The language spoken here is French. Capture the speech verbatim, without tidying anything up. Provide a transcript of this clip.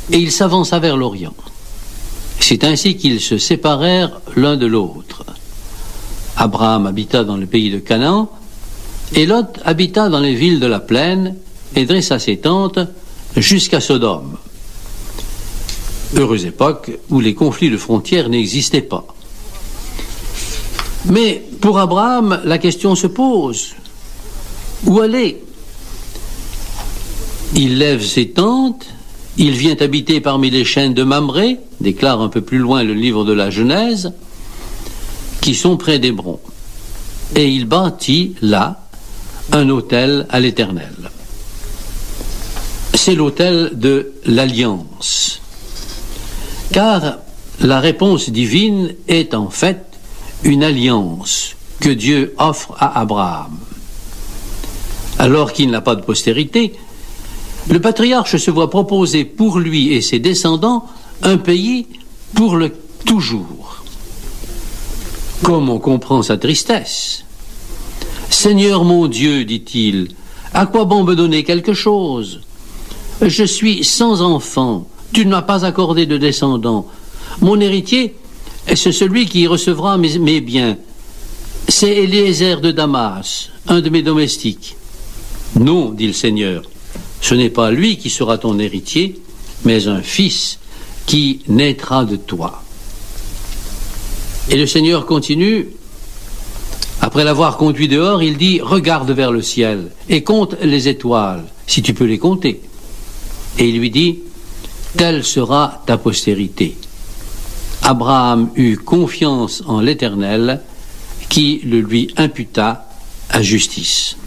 et il s'avança vers l'Orient. C'est ainsi qu'ils se séparèrent l'un de l'autre. Abraham habita dans le pays de Canaan, et Lot habita dans les villes de la plaine, et dressa ses tentes jusqu'à Sodome. Heureuse époque où les conflits de frontières n'existaient pas. Mais pour Abraham, la question se pose. Où aller? Il lève ses tentes, il vient habiter parmi les chênes de Mamré, déclare un peu plus loin le livre de la Genèse, qui sont près d'Hébron. Et il bâtit là un autel à l'Éternel. C'est l'autel de l'Alliance. Car la réponse divine est en fait une alliance que Dieu offre à Abraham. Alors qu'il n'a pas de postérité, le patriarche se voit proposer pour lui et ses descendants un pays pour le toujours. Comme on comprend sa tristesse. « Seigneur mon Dieu, dit-il, à quoi bon me donner quelque chose? Je suis sans enfant, tu ne m'as pas accordé de descendants. Mon héritier, c'est celui qui recevra mes, mes biens. C'est Éliézer de Damas, un de mes domestiques. » Non, dit le Seigneur, ce n'est pas lui qui sera ton héritier, mais un fils qui naîtra de toi. Et le Seigneur continue, après l'avoir conduit dehors, il dit, regarde vers le ciel et compte les étoiles, si tu peux les compter. Et il lui dit, telle sera ta postérité. Abraham eut confiance en l'Éternel, qui le lui imputa à justice.